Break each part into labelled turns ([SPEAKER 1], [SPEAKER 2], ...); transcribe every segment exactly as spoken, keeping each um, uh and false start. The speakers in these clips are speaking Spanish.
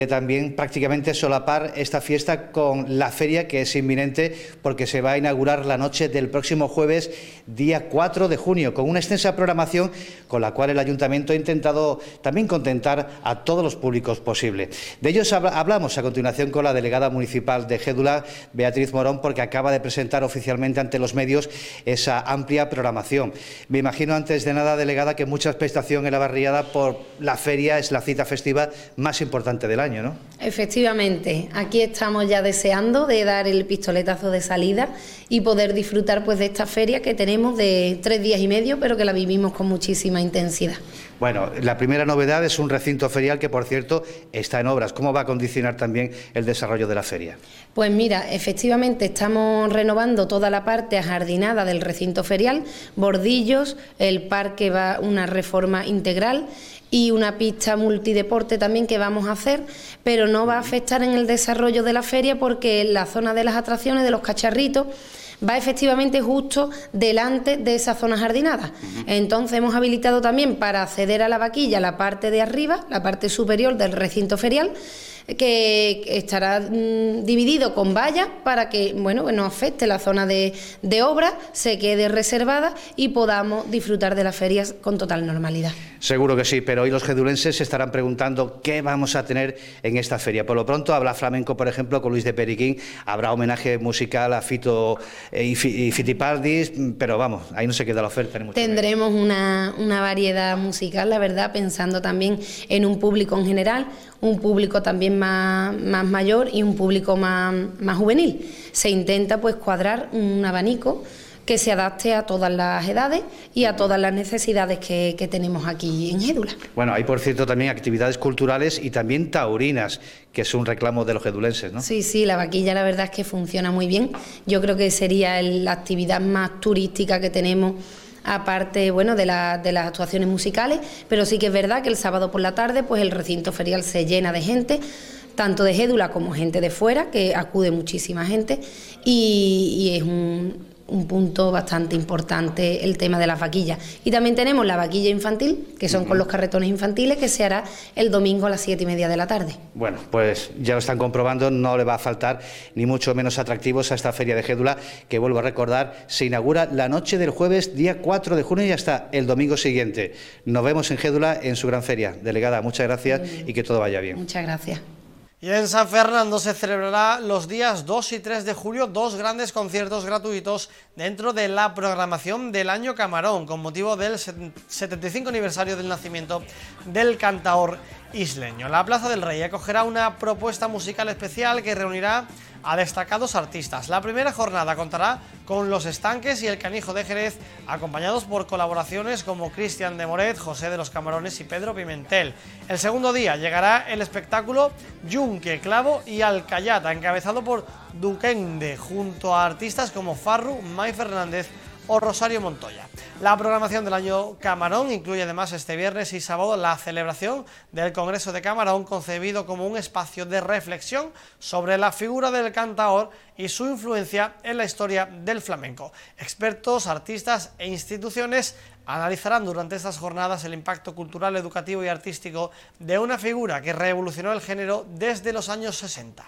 [SPEAKER 1] También prácticamente solapar esta fiesta con la feria, que es inminente porque se va a inaugurar la noche del próximo jueves, día cuatro de junio, con una extensa programación con la cual el Ayuntamiento ha intentado también contentar a todos los públicos posible. De ellos hablamos a continuación con la delegada municipal de Gédula, Beatriz Morón, porque acaba de presentar oficialmente ante los medios esa amplia programación. Me imagino, antes de nada, delegada, que mucha expectación en la barriada por la feria. Es la cita festiva más importante del año, ¿no?
[SPEAKER 2] Efectivamente, aquí estamos ya deseando de dar el pistoletazo de salida y poder disfrutar pues de esta feria que tenemos de tres días y medio, pero que la vivimos con muchísima intensidad.
[SPEAKER 1] Bueno, la primera novedad es un recinto ferial que, por cierto, está en obras. ¿Cómo va a condicionar también el desarrollo de la feria?
[SPEAKER 2] Pues mira, efectivamente estamos renovando toda la parte ajardinada del recinto ferial, bordillos, el parque va una reforma integral y una pista multideporte también que vamos a hacer, pero no va a afectar en el desarrollo de la feria porque la zona de las atracciones, de los cacharritos, va efectivamente justo delante de esa zona jardinada. Entonces hemos habilitado también para acceder a la vaquilla la parte de arriba, la parte superior del recinto ferial, que estará mmm, dividido con vallas para que, bueno, que no afecte la zona de, de obra, se quede reservada y podamos disfrutar de las ferias con total normalidad.
[SPEAKER 1] Seguro que sí, pero hoy los gedulenses se estarán preguntando qué vamos a tener en esta feria. Por lo pronto habrá flamenco, por ejemplo, con Luis de Periquín, habrá homenaje musical a Fito eh, y, y Fitipaldis, pero vamos, ahí no se queda la oferta. Ni mucho
[SPEAKER 2] Tendremos una, una variedad musical, la verdad, pensando también en un público en general, un público también más, más mayor y un público más, más juvenil. Se intenta pues cuadrar un abanico que se adapte a todas las edades y a todas las necesidades que, que tenemos aquí en Gédula.
[SPEAKER 1] Bueno, hay por cierto también actividades culturales y también taurinas, que es un reclamo de los gedulenses, ¿no?
[SPEAKER 2] Sí, sí, la vaquilla la verdad es que funciona muy bien. Yo creo que sería el, la actividad más turística que tenemos, aparte, bueno, de, la, de las actuaciones musicales, pero sí que es verdad que el sábado por la tarde pues el recinto ferial se llena de gente, tanto de Gédula como gente de fuera, que acude muchísima gente, y, y es un, un punto bastante importante el tema de las vaquillas. Y también tenemos la vaquilla infantil, que son con los carretones infantiles, que se hará el domingo a las siete y media de la tarde.
[SPEAKER 1] Bueno, pues ya lo están comprobando, no le va a faltar ni mucho menos atractivos a esta feria de Gédula, que vuelvo a recordar, se inaugura la noche del jueves, día cuatro de junio, y hasta el domingo siguiente. Nos vemos en Gédula en su gran feria. Delegada, muchas gracias y que todo vaya bien.
[SPEAKER 2] Muchas gracias.
[SPEAKER 3] Y en San Fernando se celebrará los días dos y tres de julio dos grandes conciertos gratuitos dentro de la programación del Año Camarón, con motivo del setenta y cinco aniversario del nacimiento del cantaor isleño. La Plaza del Rey acogerá una propuesta musical especial que reunirá a destacados artistas. La primera jornada contará con Los Estanques y El Canijo de Jerez, acompañados por colaboraciones como Cristian de Moret, José de los Camarones y Pedro Pimentel. El segundo día llegará el espectáculo Yunque, Clavo y Alcayata, encabezado por Duquende, junto a artistas como Farru, May Fernández o Rosario Montoya. La programación del Año Camarón incluye además este viernes y sábado la celebración del Congreso de Camarón, concebido como un espacio de reflexión sobre la figura del cantaor y su influencia en la historia del flamenco. Expertos, artistas e instituciones analizarán durante estas jornadas el impacto cultural, educativo y artístico de una figura que revolucionó el género desde los años sesenta.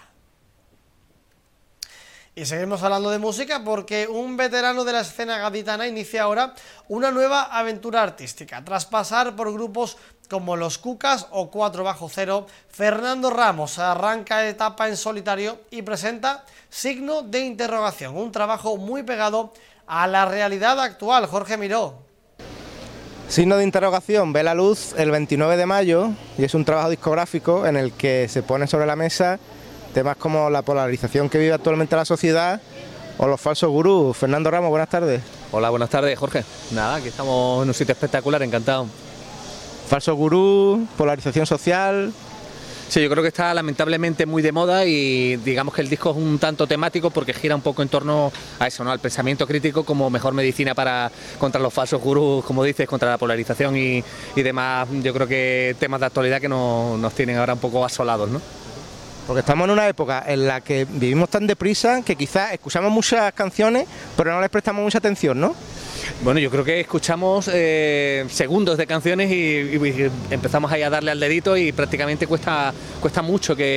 [SPEAKER 3] Y seguimos hablando de música porque un veterano de la escena gaditana inicia ahora una nueva aventura artística. Tras pasar por grupos como Los Cucas o Cuatro Bajo Cero, Fernando Ramos arranca etapa en solitario y presenta Signo de Interrogación, un trabajo muy pegado a la realidad actual. Jorge Miró.
[SPEAKER 4] Signo de Interrogación ve la luz el veintinueve de mayo y es un trabajo discográfico en el que se pone sobre la mesa temas como la polarización que vive actualmente la sociedad o los falsos gurús. Fernando Ramos, buenas tardes.
[SPEAKER 5] Hola, buenas tardes, Jorge. Nada, aquí estamos en un sitio espectacular, encantado.
[SPEAKER 4] Falsos gurús, polarización social.
[SPEAKER 5] Sí, yo creo que está lamentablemente muy de moda y digamos que el disco es un tanto temático porque gira un poco en torno a eso, ¿no? Al pensamiento crítico como mejor medicina para contra los falsos gurús, como dices, contra la polarización y, y demás. Yo creo que temas de actualidad que nos, nos tienen ahora un poco asolados, ¿no?
[SPEAKER 4] Porque estamos en una época en la que vivimos tan deprisa que quizás escuchamos muchas canciones pero no les prestamos mucha atención, ¿no?
[SPEAKER 5] Bueno, yo creo que escuchamos eh, segundos de canciones y, y, y empezamos ahí a darle al dedito y prácticamente cuesta, cuesta mucho que